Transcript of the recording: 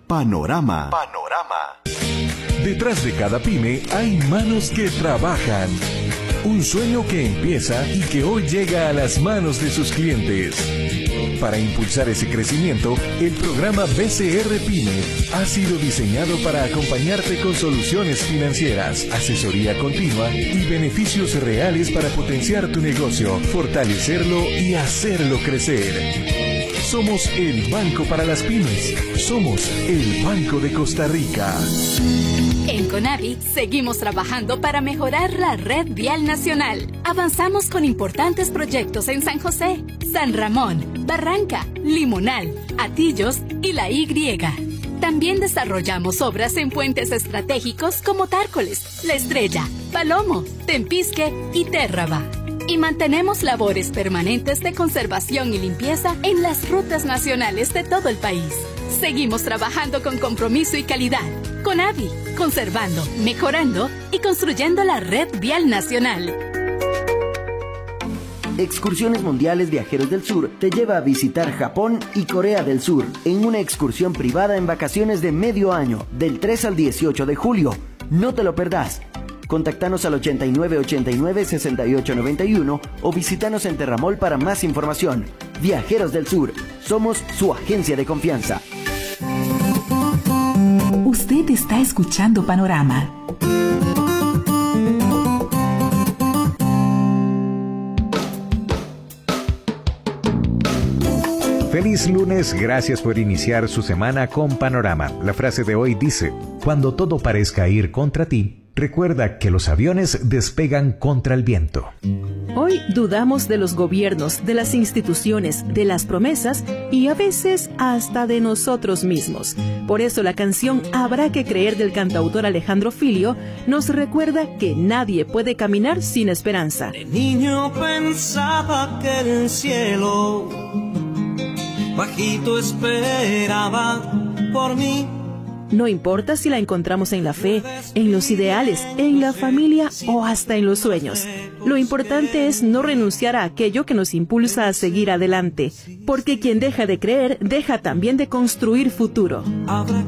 Panorama. Detrás de cada pyme hay manos que trabajan. Un sueño que empieza y que hoy llega a las manos de sus clientes. Para impulsar ese crecimiento, el programa BCR Pyme ha sido diseñado para acompañarte con soluciones financieras, asesoría continua y beneficios reales para potenciar tu negocio, fortalecerlo y hacerlo crecer. Somos el Banco para las Pymes. Somos el Banco de Costa Rica. En Conavi seguimos trabajando para mejorar la red vial nacional. Avanzamos con importantes proyectos en San José, San Ramón, Barranca, Limonal, Atillos y La Y. También desarrollamos obras en puentes estratégicos como Tárcoles, La Estrella, Palomo, Tempisque y Térraba. Y mantenemos labores permanentes de conservación y limpieza en las rutas nacionales de todo el país. Seguimos trabajando con compromiso y calidad. Conavi, conservando, mejorando y construyendo la red vial nacional. Excursiones Mundiales Viajeros del Sur te lleva a visitar Japón y Corea del Sur en una excursión privada en vacaciones de medio año, del 3 al 18 de julio. No te lo perdás. Contactanos al 8989-6891 o visítanos en Terramol para más información. Viajeros del Sur, somos su agencia de confianza. Usted está escuchando Panorama. Feliz lunes, gracias por iniciar su semana con Panorama. La frase de hoy dice: cuando todo parezca ir contra ti, recuerda que los aviones despegan contra el viento. Hoy dudamos de los gobiernos, de las instituciones, de las promesas y a veces hasta de nosotros mismos. Por eso la canción Habrá que creer del cantautor Alejandro Filio nos recuerda que nadie puede caminar sin esperanza. De niño pensaba que el cielo bajito esperaba por mí. No importa si la encontramos en la fe, en los ideales, en la familia o hasta en los sueños. Lo importante es no renunciar a aquello que nos impulsa a seguir adelante, porque quien deja de creer, deja también de construir futuro. Habrá